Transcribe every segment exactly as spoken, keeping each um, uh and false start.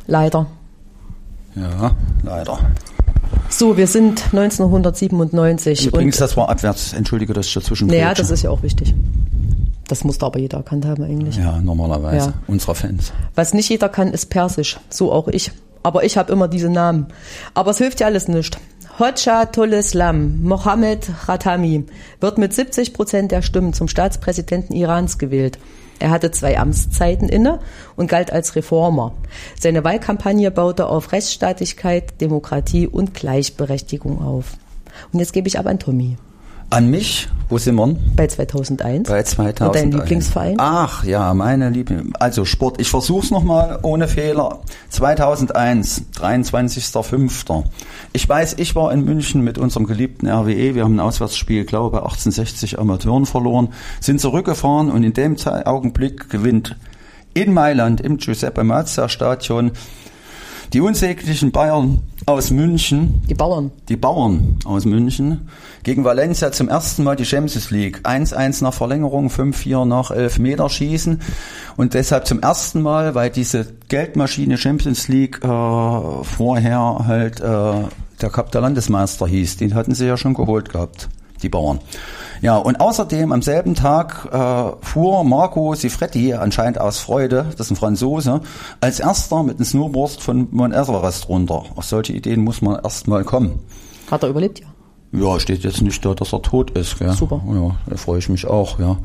Leider. Ja, leider. So, wir sind neunzehnhundertsiebenundneunzig. Übrigens, und das war abwärts. Entschuldige, dass ich dazwischen Naja, das ist ja auch wichtig. Das muss da aber jeder erkannt haben eigentlich. Ja, normalerweise. Ja. Unserer Fans. Was nicht jeder kann, ist Persisch. So auch ich. Aber ich habe immer diese Namen. Aber es hilft ja alles nicht. Hoxha Toleslam Mohammed Khatami wird mit siebzig Prozent der Stimmen zum Staatspräsidenten Irans gewählt. Er hatte zwei Amtszeiten inne und galt als Reformer. Seine Wahlkampagne baute auf Rechtsstaatlichkeit, Demokratie und Gleichberechtigung auf. Und jetzt gebe ich ab an Tommy. An mich? Wo sind wir? Bei zweitausendeins. Bei zweitausendeins. Und dein Lieblingsverein? Ach ja, meine Liebling. Also Sport. Ich versuch's nochmal ohne Fehler. zweitausendeins, dreiundzwanzigster fünfter Ich weiß, ich war in München mit unserem geliebten R W E. Wir haben ein Auswärtsspiel, glaube achtzehnhundertsechzig Amateuren verloren, sind zurückgefahren und in dem Augenblick gewinnt in Mailand im Giuseppe Mazza Stadion die unsäglichen Bayern aus München. Die Bauern. Die Bauern aus München gegen Valencia zum ersten Mal die Champions League. eins eins nach Verlängerung, fünf vier nach Elfmeterschießen. Und deshalb zum ersten Mal, weil diese Geldmaschine Champions League äh, vorher halt äh, der Cup der Landesmeister hieß. Den hatten sie ja schon geholt gehabt, die Bauern. Ja, und außerdem am selben Tag äh, fuhr Marco Sifretti, anscheinend aus Freude, das ist ein Franzose, als erster mit einem Snowboard von Mount Everest runter. Auf solche Ideen muss man erst mal kommen. Hat er überlebt, ja? Ja, steht jetzt nicht da, dass er tot ist. Gell? Super. Ja, da freue ich mich auch, ja.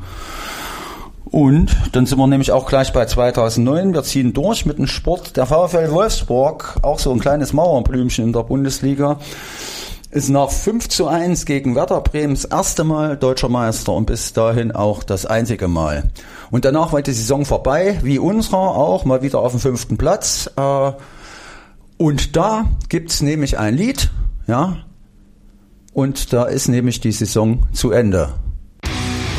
Und dann sind wir nämlich auch gleich bei zweitausendneun. Wir ziehen durch mit dem Sport. Der VfL Wolfsburg, auch so ein kleines Mauerblümchen in der Bundesliga, ist nach fünf zu eins gegen Werder Bremen das erste Mal deutscher Meister und bis dahin auch das einzige Mal. Und danach war die Saison vorbei, wie unserer auch, mal wieder auf dem fünften Platz. Und da gibt's nämlich ein Lied, ja, und da ist nämlich die Saison zu Ende.